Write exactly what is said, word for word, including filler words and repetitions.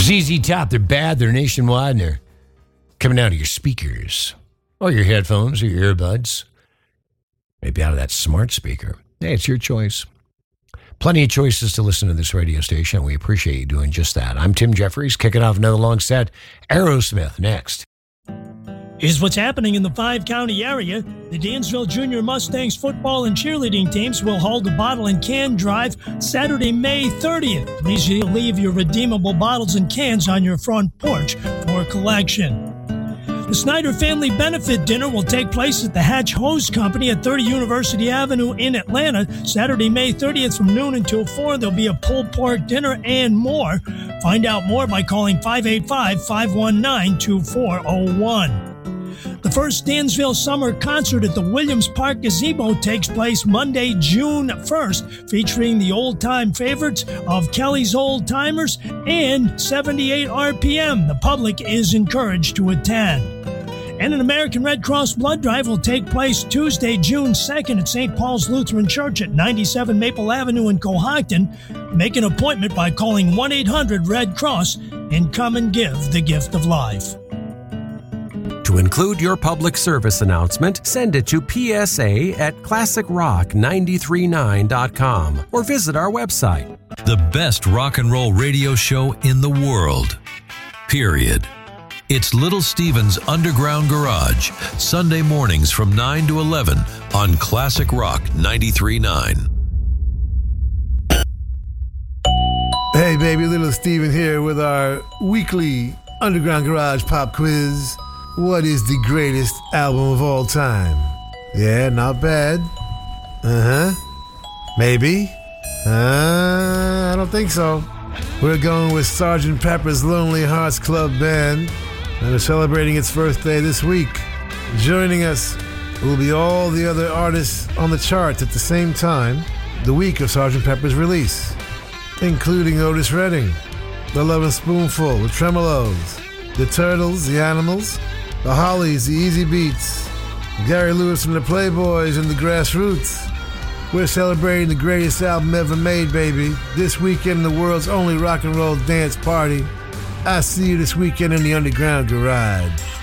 Z Z Top, they're bad, they're nationwide, and they're coming out of your speakers, or your headphones, or your earbuds, maybe out of that smart speaker. Hey, it's your choice. Plenty of choices to listen to this radio station. We appreciate you doing just that. I'm Tim Jeffries, kicking off another long set. Aerosmith next. Here's what's happening in the five-county area. The Dansville Junior Mustangs football and cheerleading teams will hold a bottle and can drive Saturday, May thirtieth. Please leave your redeemable bottles and cans on your front porch for collection. The Snyder Family Benefit Dinner will take place at the Hatch Hose Company at thirty University Avenue in Atlanta, Saturday, May thirtieth from noon until four. There'll be a pulled pork dinner and more. Find out more by calling five eight five, five one nine, two four zero one. The first Dansville Summer Concert at the Williams Park Gazebo takes place Monday, June first, featuring the old-time favorites of Kelly's Old Timers and seventy-eight R P M. The public is encouraged to attend. And an American Red Cross blood drive will take place Tuesday, June second at Saint Paul's Lutheran Church at ninety-seven Maple Avenue in Cohocton. Make an appointment by calling one eight hundred red cross and come and give the gift of life. To include your public service announcement, send it to P S A at classic rock nine three nine dot com or visit our website. The best rock and roll radio show in the world. Period. It's Little Steven's Underground Garage, Sunday mornings from nine to eleven on Classic Rock ninety-three point nine. Hey baby, Little Steven here with our weekly Underground Garage pop quiz. What is the greatest album of all time? Yeah, not bad. Uh-huh. Maybe. Uh, I don't think so. We're going with Sergeant Pepper's Lonely Hearts Club Band, and we're celebrating its birthday this week. Joining us will be all the other artists on the charts at the same time, the week of Sergeant Pepper's release, including Otis Redding, The Lovin' Spoonful, The Tremolos, The Turtles, The Animals, The Hollies, The Easy Beats, Gary Lewis and the Playboys, and the Grassroots. We're celebrating the greatest album ever made, baby. This weekend in the world's only rock and roll dance party. I see you this weekend in the Underground Garage.